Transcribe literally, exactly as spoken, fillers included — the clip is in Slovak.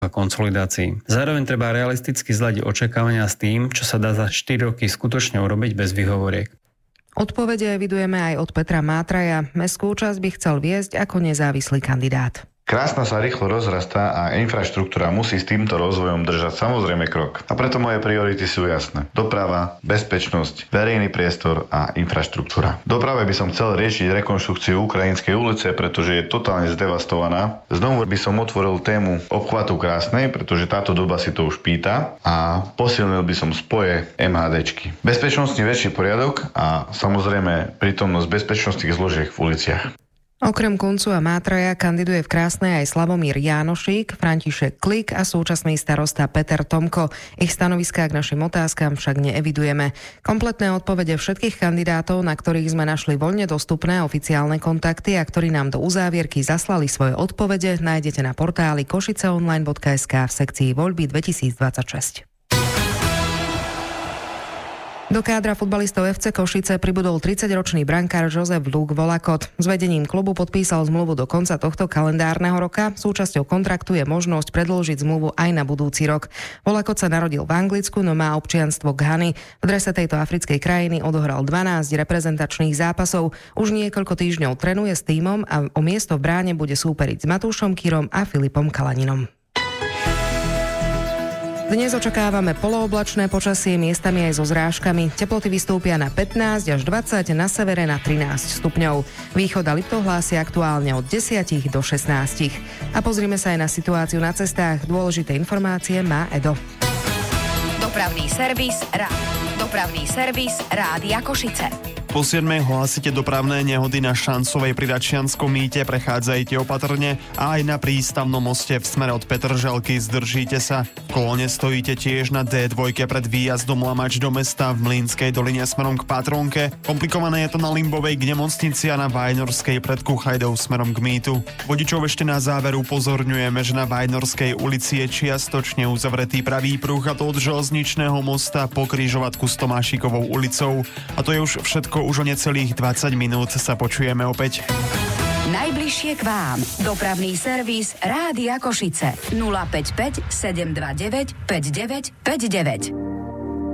a konsolidácii. Zároveň treba realisticky zladiť očakávania s tým, čo sa dá za štyri roky skutočne urobiť bez výhovoriek. Odpovede evidujeme aj od Petra Mátraja. Mestskú časť by chcel viesť ako nezávislý kandidát. Krásna sa rýchlo rozrastá a infraštruktúra musí s týmto rozvojom držať samozrejme krok. A preto moje priority sú jasné. Doprava, bezpečnosť, verejný priestor a infraštruktúra. V doprave by som chcel riešiť rekonštrukciu Ukrajinskej ulice, pretože je totálne zdevastovaná. Znovu by som otvoril tému obchvatu Krásnej, pretože táto doba si to už pýta, a posilnil by som spoje MHDčky. Bezpečnostný väčší poriadok a samozrejme prítomnosť bezpečnostných zložiek v uliciach. Okrem Kuncu a Mátraja kandiduje v Krásnej aj Slavomír Jánošík, František Klik a súčasný starosta Peter Tomko. Ich stanoviská k našim otázkam však neevidujeme. Kompletné odpovede všetkých kandidátov, na ktorých sme našli voľne dostupné oficiálne kontakty a ktorí nám do uzávierky zaslali svoje odpovede, nájdete na portáli košiceonline bodka es ká v sekcii voľby dvetisícdvadsaťšesť. Do kádra futbalistov ef cé Košice pribudol tridsaťročný brankár Jozef Luk Volakot. S vedením klubu podpísal zmluvu do konca tohto kalendárneho roka. Súčasťou kontraktu je možnosť predĺžiť zmluvu aj na budúci rok. Volakot sa narodil v Anglicku, no má občianstvo Ghany. V drese tejto africkej krajiny odohral dvanásť reprezentačných zápasov. Už niekoľko týždňov trénuje s tímom a o miesto v bráne bude súperiť s Matúšom Kirom a Filipom Kalaninom. Dnes očakávame polooblačné počasie, miestami aj so zrážkami. Teploty vystúpia na pätnásť až dvadsať, na severe na trinásť stupňov. Východ a Liptov hlásia aktuálne od desať do šestnásť. A pozrime sa aj na situáciu na cestách. Dôležité informácie má Edo. Dopravný servis Rád. Dopravný servis Rádia Košice. Po siedmej hlásite dopravné nehody na Šancovej pri Račianskom mýte, prechádzajte opatrne a aj na prístavnom moste v smere od Petržalky zdržíte sa. V kolóne stojíte tiež na dé dva pred výjazdom Lamač do mesta v Mlynskej doline smerom k Patrónke. Komplikované je to na Limbovej k nemocnici a na Vajnorskej pred Kuchajdou smerom k mýtu. Vodičov ešte na záver upozorňujeme, že na Vajnorskej ulici je čiastočne uzavretý pravý pruh, a to od železničného mosta po križovatku s Tomášikovou ulicou. A to je už všetko. Už o necelých dvadsať minút sa počujeme opäť. Najbližšie k vám. Dopravný servis Rádia Košice. nula päť päť sedem dva deväť päť deväť päť deväť.